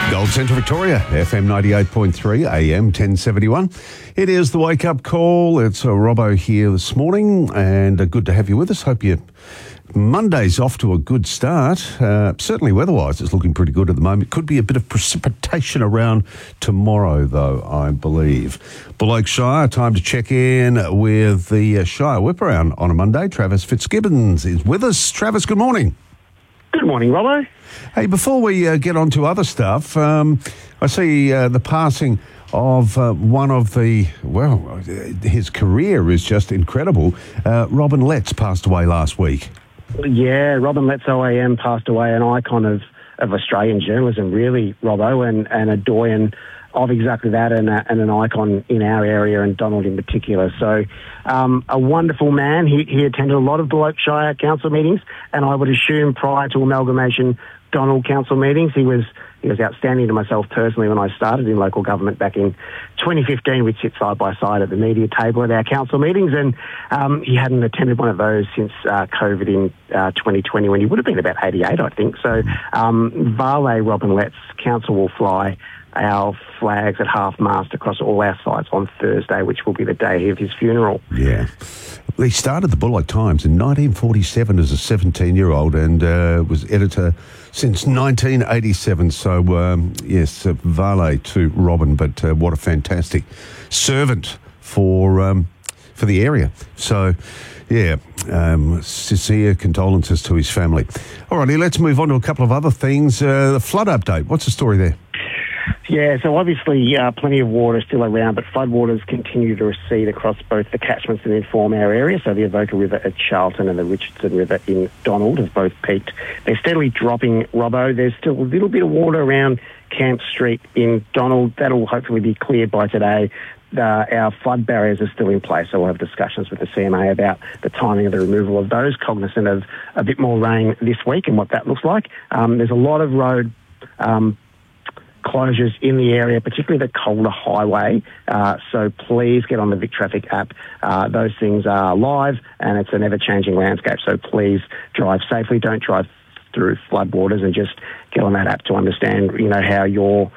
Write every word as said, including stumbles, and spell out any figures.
Gold Centre Victoria, F M ninety-eight point three, A M ten seventy-one. It is the Wake Up Call. It's uh, Robbo here this morning, and uh, good to have you with us. Hope you Monday's off to a good start. Uh, certainly weather-wise, it's looking pretty good at the moment. Could be a bit of precipitation around tomorrow, though, I believe. Bullock Shire, time to check in with the uh, Shire Whip Around on a Monday. Travis Fitzgibbons is with us. Travis, good morning. Good morning, Robbo. Hey, before we uh, get on to other stuff, um, I see uh, the passing of uh, one of the, well, his career is just incredible. Uh, Robin Letts passed away last week. Yeah, Robin Letts O A M passed away, an icon of, of Australian journalism, really, Robbo, and, and a doyen of exactly that, and, a, and an icon in our area, and Donald in particular. So um, a wonderful man. He, he attended a lot of Bullock Shire council meetings, and I would assume prior to amalgamation Donald council meetings, he was he was outstanding to myself personally when I started in local government back in twenty fifteen. We'd sit side by side at the media table at our council meetings, and um, he hadn't attended one of those since uh, COVID in uh, twenty twenty, when he would have been about eighty-eight, I think. So um, Vale Robin Letts, council will fly our flags at half-mast across all our sites on Thursday, which will be the day of his funeral. Yeah. He started the Bullock Times in nineteen forty-seven as a seventeen-year-old and uh, was editor since nineteen eighty-seven. So, um, yes, uh, Vale to Robin, but uh, what a fantastic servant for um, for the area. So, yeah, um, sincere condolences to his family. All righty, let's move on to a couple of other things. Uh, the flood update, what's the story there? Yeah, so obviously uh, plenty of water still around, but floodwaters continue to recede across both the catchments and inform our area. So the Avoca River at Charlton and the Richardson River in Donald have both peaked. They're steadily dropping, Robbo. There's still a little bit of water around Camp Street in Donald. That'll hopefully be cleared by today. Uh, our flood barriers are still in place, so we'll have discussions with the C M A about the timing of the removal of those, cognizant of a bit more rain this week and what that looks like. Um, there's a lot of road Um, closures in the area, particularly the Calder Highway. Uh, so please get on the Vic Traffic app. Uh, those things are live, and it's an ever-changing landscape. So please drive safely. Don't drive through floodwaters, and just get on that app to understand, you know, how your